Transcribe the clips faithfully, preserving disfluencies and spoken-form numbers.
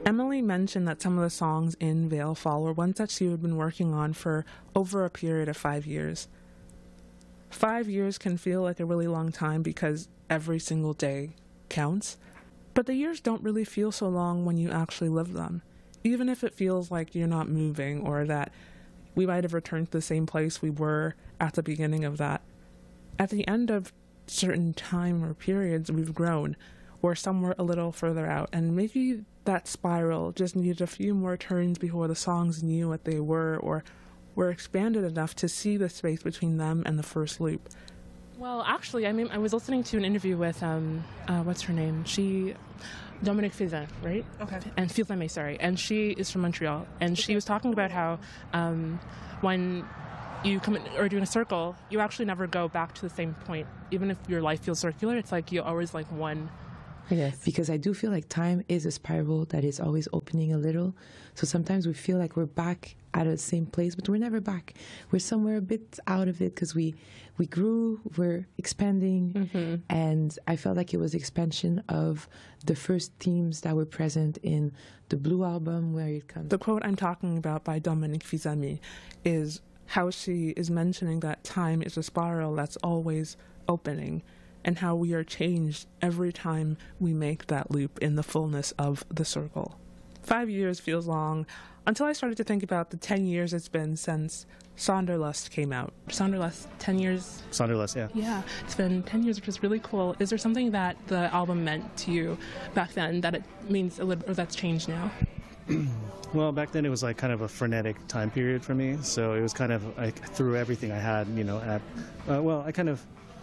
Emily mentioned that some of the songs in Veilfall were ones that she had been working on for over a period of five years. Five years can feel like a really long time because every single day counts, but the years don't really feel so long when you actually live them, even if it feels like you're not moving or that we might have returned to the same place we were at the beginning of that. At the end of certain time or periods, we've grown, or somewhere a little further out, and maybe that spiral just needed a few more turns before the songs knew what they were or were expanded enough to see the space between them and the first loop. Well, actually, I mean, I was listening to an interview with, um, uh, what's her name? She, Dominique Fizin, right? Okay. And Fils-Aimé, sorry. And she is from Montreal. And she was talking about how um, when you come in, or doing a circle, you actually never go back to the same point. Even if your life feels circular, it's like you always like one. Yes, because I do feel like time is a spiral that is always opening a little. So sometimes we feel like we're back at the same place, but we're never back. We're somewhere a bit out of it because we, we grew, we're expanding, mm-hmm. and I felt like it was expansion of the first themes that were present in the Blue album, where it comes. The quote I'm talking about by Dominique Fils-Aimé is how she is mentioning that time is a spiral that's always opening, and how we are changed every time we make that loop in the fullness of the circle. Five years feels long, until I started to think about the ten years it's been since Sonderlust came out. Sonderlust, ten years? Sonderlust, yeah. Yeah, it's been ten years, which is really cool. Is there something that the album meant to you back then that it means a little, or that's changed now? Well, back then it was like kind of a frenetic time period for me, so it was kind of, I threw everything I had, you know, at, uh, well, I kind of,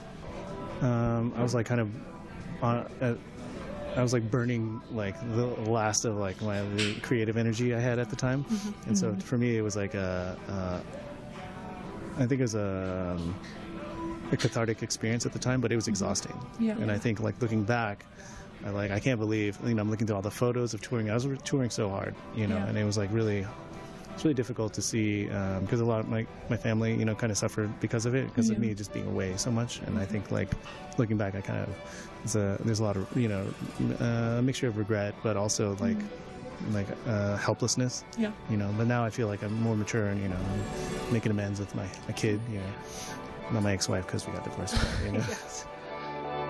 Um, I was like kind of, on, uh, I was like burning like the last of like my the creative energy I had at the time, mm-hmm. and so for me it was like a, uh, I think it was a, um, a cathartic experience at the time, but it was exhausting. Yeah. And I think like looking back, I like I can't believe, you know, I'm looking through all the photos of touring. I was touring so hard, you know, yeah. and it was like really. It's really difficult to see because um, a lot of my, my family, you know, kind of suffered because of it, because yeah. of me just being away so much. And I think, like, looking back, I kind of, it's a, there's a lot of, you know, uh, a mixture of regret, but also, like, mm. like uh, helplessness. Yeah. You know, but now I feel like I'm more mature and, you know, I'm making amends with my, my kid, you know, not my ex-wife because we got divorced. You know? Yes.